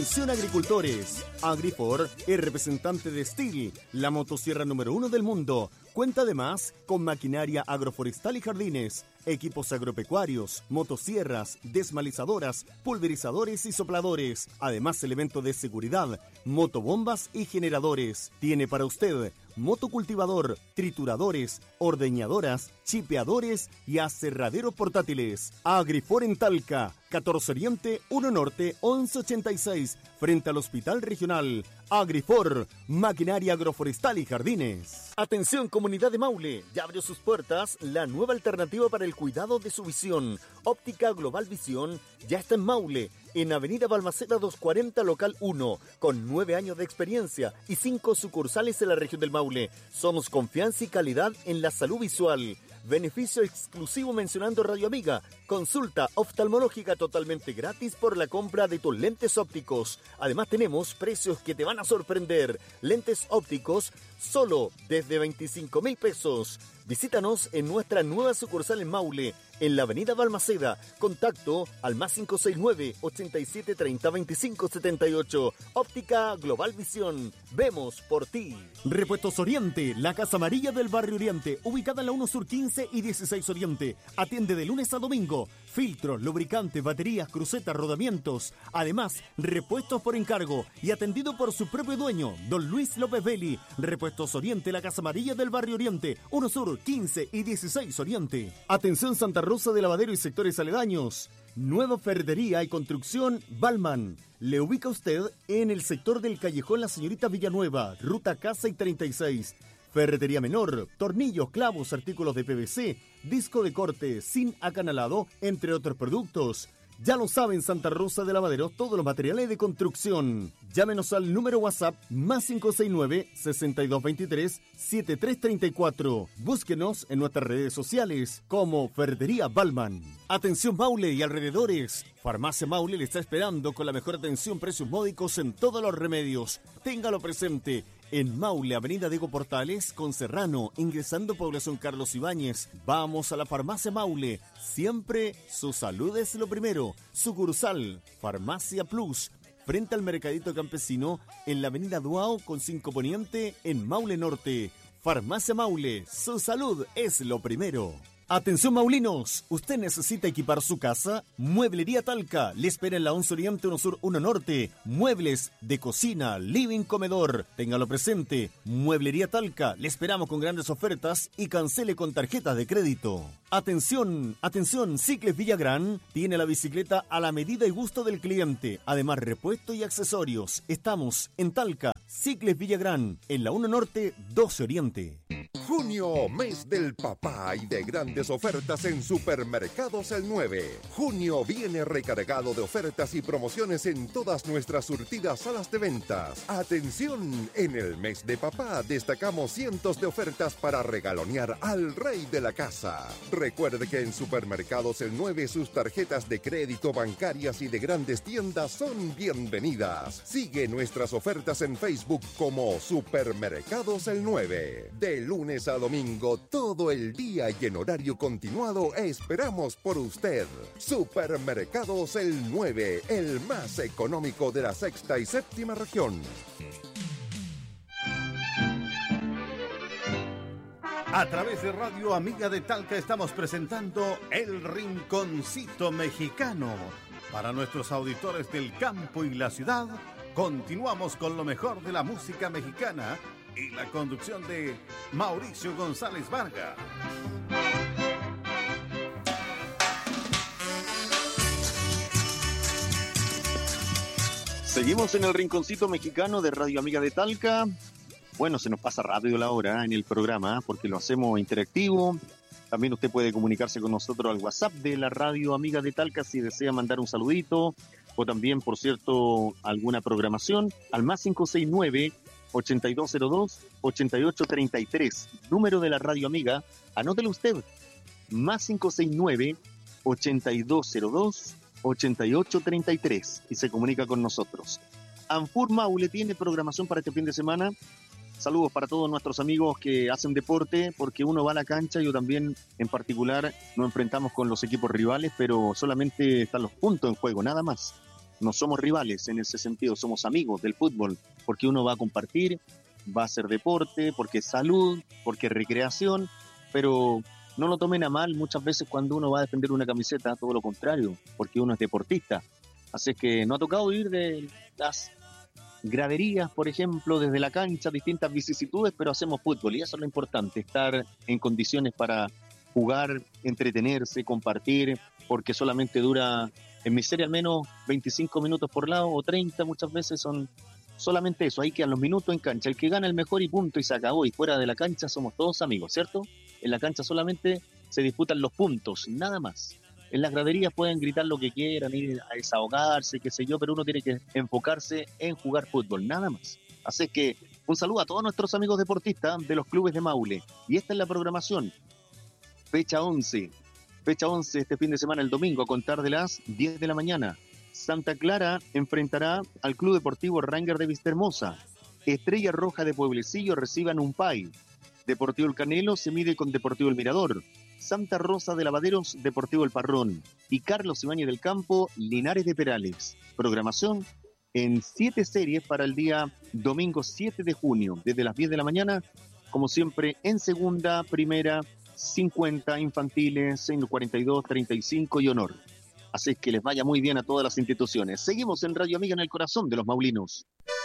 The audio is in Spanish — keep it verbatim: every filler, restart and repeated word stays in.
Atención agricultores, Agrifor es representante de Stihl, la motosierra número uno del mundo. Cuenta además con maquinaria agroforestal y jardines, equipos agropecuarios, motosierras, desmalizadoras, pulverizadores y sopladores. Además, elementos de seguridad, motobombas y generadores. Tiene para usted motocultivador, trituradores, ordeñadoras, chipeadores y aserraderos portátiles. Agrifor en Talca, catorce Oriente, uno Norte, once ochenta y seis, frente al Hospital Regional. Agrifor, maquinaria agroforestal y jardines. Atención comunidad de Maule, ya abrió sus puertas la nueva alternativa para el cuidado de su visión. Óptica Global Visión ya está en Maule, en Avenida Balmaceda doscientos cuarenta, local uno, con nueve años de experiencia y cinco sucursales en la región del Maule. Somos confianza y calidad en la salud visual. Beneficio exclusivo mencionando Radio Amiga. Consulta oftalmológica totalmente gratis por la compra de tus lentes ópticos. Además tenemos precios que te van a sorprender. Lentes ópticos solo desde veinticinco mil pesos. Visítanos en nuestra nueva sucursal en Maule, en la avenida Balmaceda. Contacto al más cinco seis nueve, ochenta y siete treinta, veinticinco setenta y ocho. Óptica Global Visión. Vemos por ti. Repuestos Oriente, la Casa Amarilla del Barrio Oriente, ubicada en la uno Sur quince y dieciséis Oriente. Atiende de lunes a domingo. Filtros, lubricantes, baterías, crucetas, rodamientos. Además, repuestos por encargo y atendido por su propio dueño, don Luis López Belli. Repuestos Oriente, la Casa Amarilla del Barrio Oriente, uno Sur quince y dieciséis Oriente. Atención Santa Rosa de Lavadero y sectores aledaños. Nueva ferretería y construcción Balman. Le ubica usted en el sector del Callejón La Señorita Villanueva, ruta Casa y treinta y seis. Ferretería menor, tornillos, clavos, artículos de P V C, disco de corte, sin acanalado, entre otros productos. Ya lo saben, Santa Rosa de Lavadero, todos los materiales de construcción. Llámenos al número WhatsApp más cinco seis nueve, seis dos dos tres, siete tres tres cuatro. Búsquenos en nuestras redes sociales como Ferretería Balman. Atención Maule y alrededores. Farmacia Maule le está esperando con la mejor atención, precios módicos en todos los remedios. Téngalo presente. En Maule, Avenida Diego Portales, con Serrano, ingresando Población Carlos Ibáñez. Vamos a la Farmacia Maule. Siempre su salud es lo primero. Sucursal, Farmacia Plus, frente al Mercadito Campesino, en la Avenida Duao, con cinco Poniente, en Maule Norte. Farmacia Maule, su salud es lo primero. Atención maulinos, ¿usted necesita equipar su casa? Mueblería Talca, le espera en la once Oriente, uno Sur, uno Norte. Muebles de cocina, living, comedor. Téngalo presente. Mueblería Talca, le esperamos con grandes ofertas y cancele con tarjetas de crédito. Atención, atención, Cicles Villagrán tiene la bicicleta a la medida y gusto del cliente. Además, repuesto y accesorios. Estamos en Talca, Cicles Villagrán, en la uno Norte, doce Oriente. Junio, mes del papá y de grandes ofertas en Supermercados El nueve. Junio viene recargado de ofertas y promociones en todas nuestras surtidas salas de ventas. Atención, en el mes de papá destacamos cientos de ofertas para regalonear al rey de la casa. Recuerde que en Supermercados El nueve sus tarjetas de crédito, bancarias y de grandes tiendas son bienvenidas. Sigue nuestras ofertas en Facebook como Supermercados El nueve. De lunes a domingo, todo el día y en horario continuado, esperamos por usted. Supermercados El nueve, el más económico de la sexta y séptima región. A través de Radio Amiga de Talca estamos presentando El Rinconcito Mexicano. Para nuestros auditores del campo y la ciudad, continuamos con lo mejor de la música mexicana y la conducción de Mauricio González Vargas. Seguimos en el Rinconcito Mexicano de Radio Amiga de Talca. Bueno, se nos pasa rápido la hora en el programa porque lo hacemos interactivo. También usted puede comunicarse con nosotros al WhatsApp de la Radio Amiga de Talca si desea mandar un saludito o también, por cierto, alguna programación al más cinco seis nueve, ochenta y dos cero dos, ochenta y ocho treinta y tres. Número de la Radio Amiga, anótelo usted, más cinco seis nueve, ochenta y dos cero dos, ochenta y ocho treinta y tres y se comunica con nosotros. Anfur Maule tiene programación para este fin de semana. Saludos para todos nuestros amigos que hacen deporte, porque uno va a la cancha, yo también en particular nos enfrentamos con los equipos rivales, pero solamente están los puntos en juego, nada más. no somos rivales en ese sentido, somos amigos del fútbol, porque uno va a compartir, va a hacer deporte, porque es salud, porque es recreación, pero no lo tomen a mal muchas veces cuando uno va a defender una camiseta, todo lo contrario, porque uno es deportista. Así que no ha tocado ir de las graderías, por ejemplo, desde la cancha, distintas vicisitudes, pero hacemos fútbol y eso es lo importante, estar en condiciones para jugar, entretenerse, compartir, porque solamente dura, en mi serie al menos veinticinco minutos por lado o treinta muchas veces, son solamente eso, ahí quedan los minutos en cancha, el que gana el mejor y punto y se acabó, y fuera de la cancha somos todos amigos, ¿cierto? En la cancha solamente se disputan los puntos, nada más. En las graderías pueden gritar lo que quieran, ir a desahogarse, qué sé yo, pero uno tiene que enfocarse en jugar fútbol, nada más. Así que un saludo a todos nuestros amigos deportistas de los clubes de Maule. Y esta es la programación. Fecha once. Fecha once este fin de semana, el domingo, a contar de las diez de la mañana. Santa Clara enfrentará al Club Deportivo Ranger de Vistahermosa. Estrella Roja de Pueblecillo recibe a Numpay. Deportivo El Canelo se mide con Deportivo El Mirador. Santa Rosa de Lavaderos, Deportivo El Parrón. Y Carlos Ibáñez del Campo, Linares de Perales. Programación en siete series para el día domingo siete de junio, desde las diez de la mañana, como siempre en segunda, primera, cincuenta, infantiles, en cuarenta y dos, treinta y cinco y honor. Así que les vaya muy bien a todas las instituciones. Seguimos en Radio Amiga en el corazón de los maulinos.